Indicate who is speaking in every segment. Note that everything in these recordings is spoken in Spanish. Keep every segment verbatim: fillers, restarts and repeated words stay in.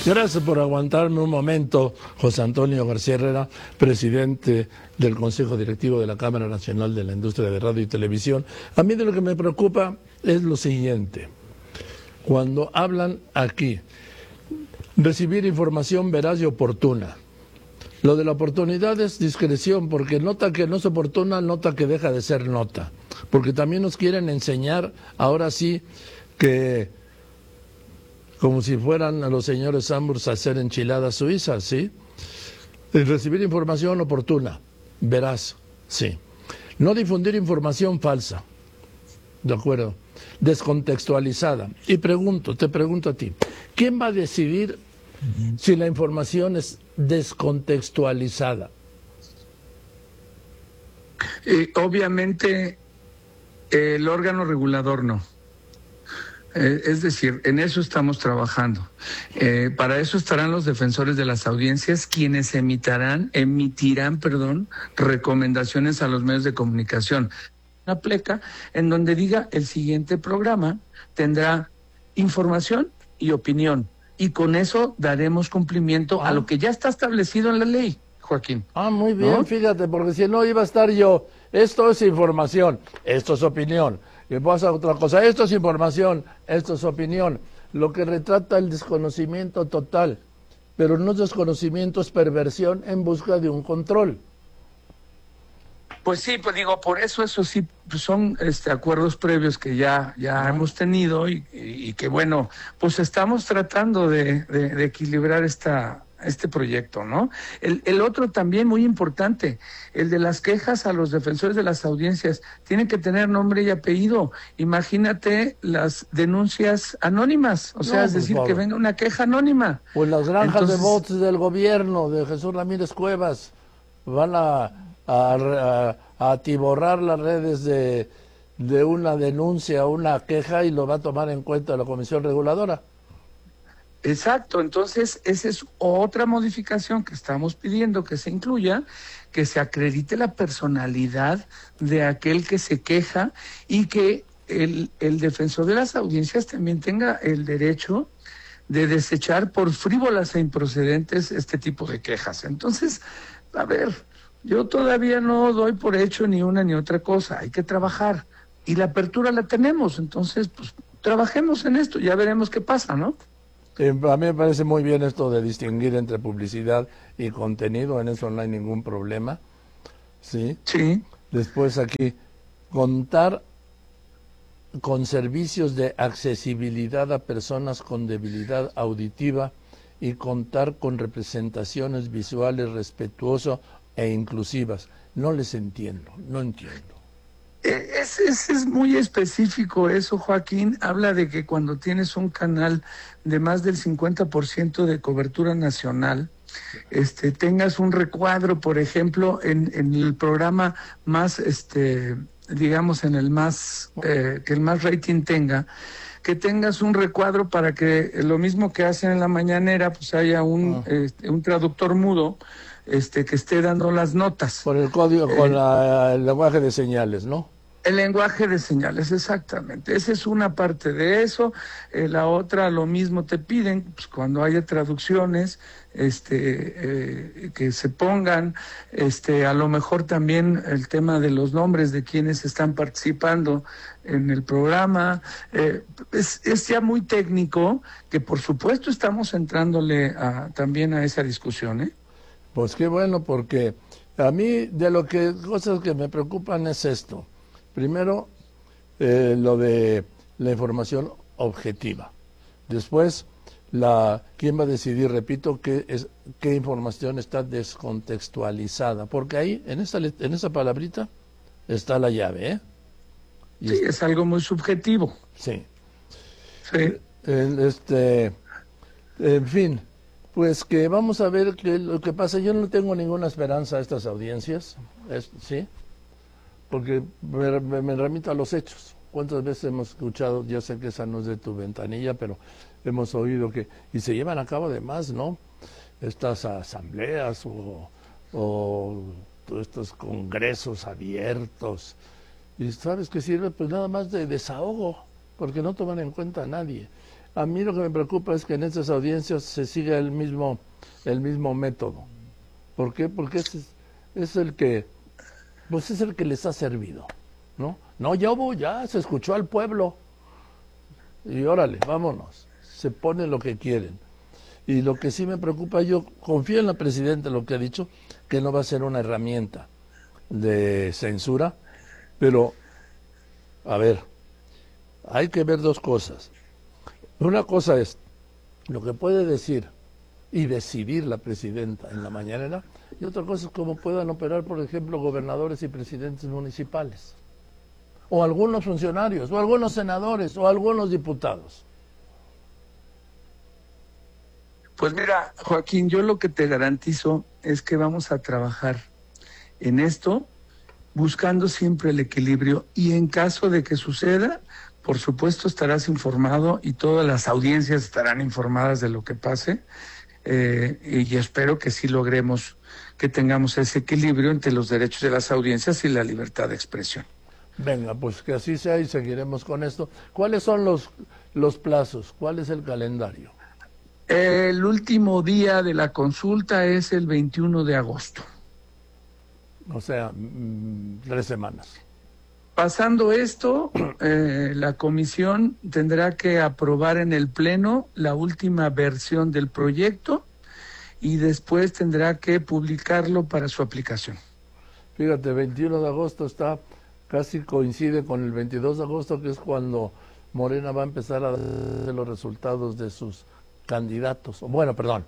Speaker 1: Gracias por aguantarme un momento, José Antonio García Herrera, presidente del Consejo Directivo de la Cámara Nacional de la Industria de Radio y Televisión. A mí de lo que me preocupa es lo siguiente. Cuando hablan aquí, recibir información veraz y oportuna. Lo de la oportunidad es discreción, porque nota que no es oportuna, nota que deja de ser nota. Porque también nos quieren enseñar, ahora sí, que como si fueran a los señores Samburs a hacer enchiladas suizas, ¿sí? Y recibir información oportuna, veraz, sí. No difundir información falsa, ¿de acuerdo? Descontextualizada. Y pregunto, te pregunto a ti, ¿quién va a decidir si la información es descontextualizada?
Speaker 2: Eh, obviamente, el órgano regulador no. Eh, es decir, en eso estamos trabajando. Eh, para eso estarán los defensores de las audiencias, quienes emitirán, emitirán, perdón, recomendaciones a los medios de comunicación. Una pleca en donde diga el siguiente programa tendrá información y opinión. Y con eso daremos cumplimiento ah. a lo que ya está establecido en la ley, Joaquín.
Speaker 1: Ah, muy bien,
Speaker 2: ¿no?
Speaker 1: Fíjate, porque si no iba a estar yo, esto es información, esto es opinión. Y pasa otra cosa, esto es información, esto es opinión. Lo que retrata el desconocimiento total, pero no es desconocimiento, es perversión en busca de un control.
Speaker 2: Pues sí, pues digo, por eso eso sí pues son este acuerdos previos que ya ya ah. hemos tenido y, y, y que bueno, pues estamos tratando de, de, de equilibrar esta este proyecto, ¿no? El, el otro también muy importante, el de las quejas a los defensores de las audiencias, tienen que tener nombre y apellido. Imagínate las denuncias anónimas, o sea, no, es decir, favor. que venga una queja anónima.
Speaker 1: Pues las granjas Entonces, de bots del gobierno de Jesús Ramírez Cuevas van a, a, a, a atiborrar las redes de, de una denuncia, una queja, y lo va a tomar en cuenta la Comisión Reguladora.
Speaker 2: Exacto, entonces esa es otra modificación que estamos pidiendo que se incluya, que se acredite la personalidad de aquel que se queja y que el, el defensor de las audiencias también tenga el derecho de desechar por frívolas e improcedentes este tipo de quejas. Entonces, a ver, yo todavía no doy por hecho ni una ni otra cosa, hay que trabajar y la apertura la tenemos, entonces pues trabajemos en esto, ya veremos qué pasa, ¿no?
Speaker 1: Eh, a mí me parece muy bien esto de distinguir entre publicidad y contenido, en eso no hay ningún problema. ¿Sí?
Speaker 2: Sí.
Speaker 1: Después aquí, contar con servicios de accesibilidad a personas con debilidad auditiva y contar con representaciones visuales respetuosas e inclusivas. No les entiendo, no entiendo.
Speaker 2: Es, es, es muy específico eso, Joaquín. Habla de que cuando tienes un canal de más del cincuenta por ciento de cobertura nacional, este, tengas un recuadro, por ejemplo, en, en el programa más, este, digamos, en el más, eh, que el más rating tenga, que tengas un recuadro para que lo mismo que hacen en la mañanera, pues haya un, ah. este, un traductor mudo, este, que esté dando las notas.
Speaker 1: Por el código, eh, con la, el lenguaje de señales, ¿no?
Speaker 2: El lenguaje de señales, exactamente. Esa es una parte de eso. Eh, la otra, lo mismo te piden, pues, cuando haya traducciones, este, eh, que se pongan, este, a lo mejor también el tema de los nombres de quienes están participando en el programa. Eh, es, es ya muy técnico, que por supuesto estamos entrándole a, también a esa discusión, ¿eh?
Speaker 1: Pues qué bueno, porque a mí de lo que cosas que me preocupan es esto. Primero, eh, lo de la información objetiva. Después, la quién va a decidir, repito, qué, es, qué información está descontextualizada. Porque ahí, en esa, en esa palabrita, está la llave, ¿eh?
Speaker 2: Y sí, está, es algo muy subjetivo.
Speaker 1: Sí.
Speaker 2: Sí.
Speaker 1: El, este, en fin, pues que vamos a ver qué lo que pasa. Yo no tengo ninguna esperanza a estas audiencias, es, ¿sí? Porque me, me, me remito a los hechos. ¿Cuántas veces hemos escuchado? Yo sé que esa no es de tu ventanilla, pero hemos oído que, y se llevan a cabo además, ¿no? Estas asambleas o, o estos congresos abiertos. ¿Y sabes qué sirve? Pues nada más de desahogo, porque no toman en cuenta a nadie. A mí lo que me preocupa es que en estas audiencias se siga el mismo, el mismo método. ¿Por qué? Porque es, es el que, pues es el que les ha servido, ¿no? No, ya hubo, ya se escuchó al pueblo. Y órale, vámonos. Se pone lo que quieren. Y lo que sí me preocupa, yo confío en la presidenta, lo que ha dicho, que no va a ser una herramienta de censura, pero, a ver, hay que ver dos cosas. Una cosa es lo que puede decir y decidir la presidenta en la mañanera, y otra cosa es cómo puedan operar, por ejemplo, gobernadores y presidentes municipales, o algunos funcionarios, o algunos senadores, o algunos diputados.
Speaker 2: Pues mira, Joaquín, yo lo que te garantizo es que vamos a trabajar en esto buscando siempre el equilibrio, y en caso de que suceda, por supuesto estarás informado y todas las audiencias estarán informadas de lo que pase, eh, y espero que sí logremos que tengamos ese equilibrio entre los derechos de las audiencias y la libertad de expresión.
Speaker 1: Venga, pues que así sea y seguiremos con esto. ¿Cuáles son los, los plazos? ¿Cuál es el calendario?
Speaker 2: El último día de la consulta es el veintiuno de agosto.
Speaker 1: O sea, mmm, tres semanas.
Speaker 2: Pasando esto, eh, la comisión tendrá que aprobar en el Pleno la última versión del proyecto y después tendrá que publicarlo para su aplicación.
Speaker 1: Fíjate, veintiuno de agosto está, casi coincide con el veintidós de agosto, que es cuando Morena va a empezar a dar los resultados de sus candidatos. Bueno, perdón.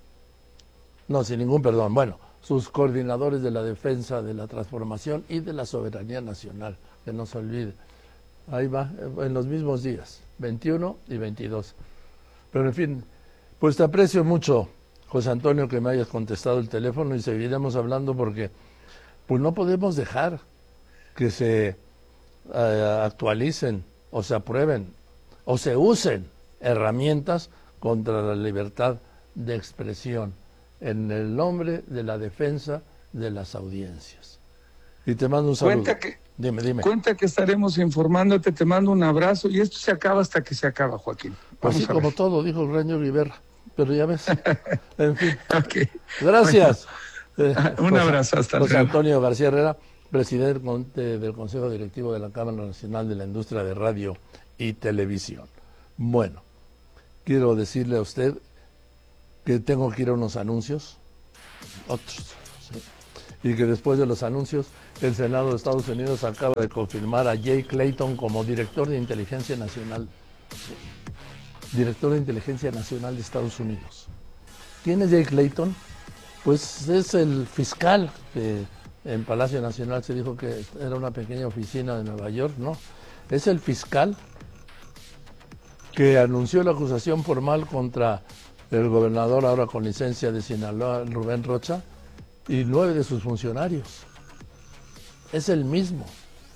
Speaker 1: No, sin ningún perdón. Bueno, sus coordinadores de la defensa de la transformación y de la soberanía nacional, que no se olvide. Ahí va, en los mismos días, veintiuno y veintidós. Pero en fin, pues te aprecio mucho, José Antonio, que me hayas contestado el teléfono, y seguiremos hablando porque pues no podemos dejar que se eh, actualicen o se aprueben o se usen herramientas contra la libertad de expresión en el nombre de la defensa de las audiencias. Y te mando un saludo.
Speaker 2: Cuenta que,
Speaker 1: dime, dime.
Speaker 2: Cuenta que estaremos informándote, te mando un abrazo, y esto se acaba hasta que se acaba, Joaquín.
Speaker 1: Pues sí, como todo, dijo el Reño Rivera, pero ya ves. En fin.
Speaker 2: Okay.
Speaker 1: Gracias.
Speaker 2: Bueno, eh, un José, abrazo, hasta luego.
Speaker 1: José Antonio García Herrera, presidente del Consejo Directivo de la Cámara Nacional de la Industria de Radio y Televisión. Bueno, quiero decirle a usted que tengo que ir a unos anuncios, otros, ¿sí? Y que después de los anuncios, el Senado de Estados Unidos acaba de confirmar a Jay Clayton como director de Inteligencia Nacional, ¿sí? Director de Inteligencia Nacional de Estados Unidos. ¿Quién es Jay Clayton? Pues es el fiscal que en Palacio Nacional se dijo que era una pequeña oficina de Nueva York, ¿no? Es el fiscal que anunció la acusación formal contra el gobernador, ahora con licencia de Sinaloa, Rubén Rocha, y nueve de sus funcionarios. Es el mismo.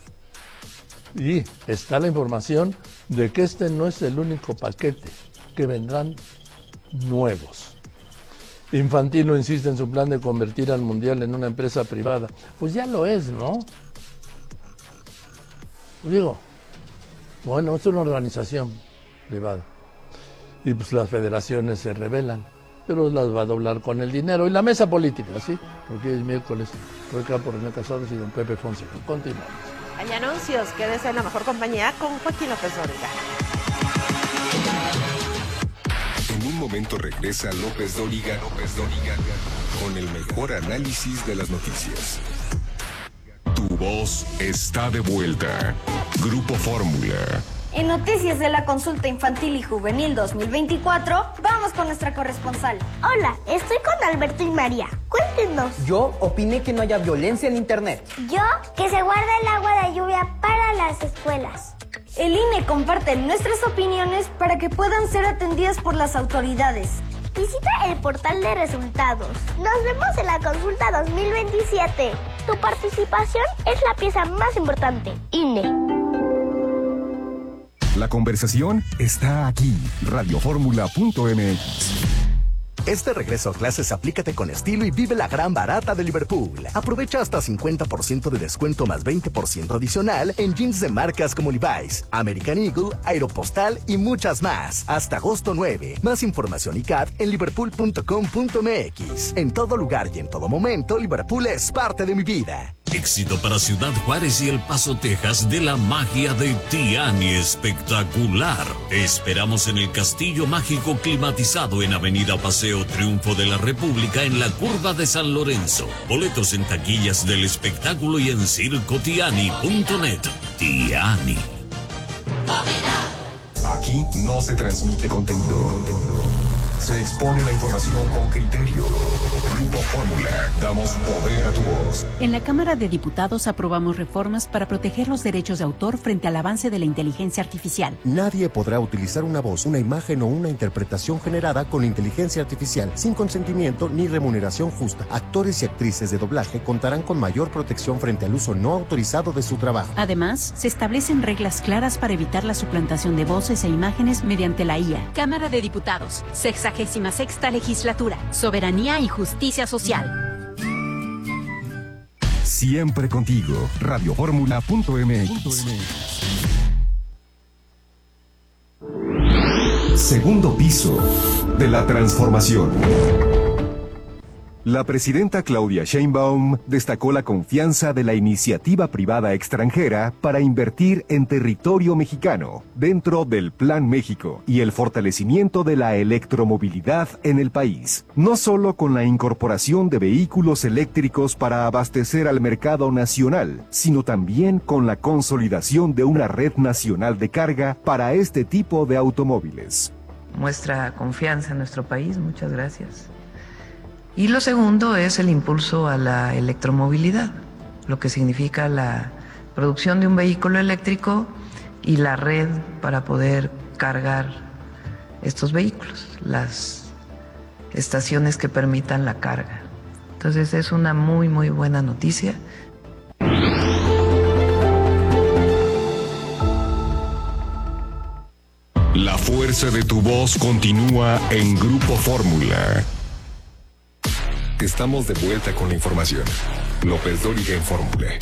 Speaker 1: Y está la información de que este no es el único paquete, que vendrán nuevos. Infantino insiste en su plan de convertir al Mundial en una empresa privada. Pues ya lo es, ¿no? Digo, bueno, es una organización privada. Y pues las federaciones se rebelan, pero las va a doblar con el dinero. Y la mesa política, ¿sí? Porque es miércoles, Roy Campo, René Casados y don Pepe Fonseca. Continuamos.
Speaker 3: Hay anuncios, quédese en la mejor compañía con Joaquín López Dóriga.
Speaker 4: En un momento regresa López Dóriga, López Dóriga, con el mejor análisis de las noticias. Tu voz está de vuelta. Grupo Fórmula.
Speaker 5: En noticias de la consulta infantil y juvenil dos mil veinticuatro, vamos con nuestra corresponsal.
Speaker 6: Hola, estoy con Alberto y María. Cuéntenos.
Speaker 7: Yo opiné que no haya violencia en internet.
Speaker 6: Yo, que se guarde el agua de lluvia para las escuelas.
Speaker 5: El I N E comparte nuestras opiniones para que puedan ser atendidas por las autoridades.
Speaker 6: Visita el portal de resultados. Nos vemos en la consulta dos mil veintisiete. Tu participación es la pieza más importante. I N E.
Speaker 4: La conversación está aquí. radio fórmula punto m x.
Speaker 8: Este regreso a clases aplícate con estilo y vive la gran barata de Liverpool. Aprovecha hasta cincuenta por ciento de descuento más veinte por ciento adicional en jeans de marcas como Levi's, American Eagle, Aeropostal y muchas más. Hasta agosto nueve. Más información y C A D en liverpool punto com punto m x. En todo lugar y en todo momento, Liverpool es parte de mi vida.
Speaker 9: Éxito para Ciudad Juárez y El Paso, Texas, de la magia de Tiani espectacular. Te esperamos en el Castillo Mágico climatizado en Avenida Paseo Triunfo de la República en la curva de San Lorenzo. Boletos en taquillas del espectáculo y en circo tiani punto net. Tiani.
Speaker 4: Aquí no se transmite contenido. Se expone la información con criterio. Grupo Fórmula. Damos poder a tu voz.
Speaker 10: En la Cámara de Diputados aprobamos reformas para proteger los derechos de autor frente al avance de la inteligencia artificial.
Speaker 11: Nadie podrá utilizar una voz, una imagen o una interpretación generada con inteligencia artificial sin consentimiento ni remuneración justa. Actores y actrices de doblaje contarán con mayor protección frente al uso no autorizado de su trabajo.
Speaker 10: Además, se establecen reglas claras para evitar la suplantación de voces e imágenes mediante la I A.
Speaker 12: Cámara de Diputados, sexagésima sexta legislatura, soberanía y justicia social.
Speaker 4: Siempre contigo, radio fórmula punto m x. Segundo piso de la transformación. La presidenta Claudia Sheinbaum destacó la confianza de la iniciativa privada extranjera para invertir en territorio mexicano dentro del Plan México y el fortalecimiento de la electromovilidad en el país, no solo con la incorporación de vehículos eléctricos para abastecer al mercado nacional, sino también con la consolidación de una red nacional de carga para este tipo de automóviles.
Speaker 13: Muestra confianza en nuestro país, muchas gracias. Y lo segundo es el impulso a la electromovilidad, lo que significa la producción de un vehículo eléctrico y la red para poder cargar estos vehículos, las estaciones que permitan la carga. Entonces es una muy, muy buena noticia.
Speaker 4: La fuerza de tu voz continúa en Grupo Fórmula. Estamos de vuelta con la información. López Dóriga en Fórmula.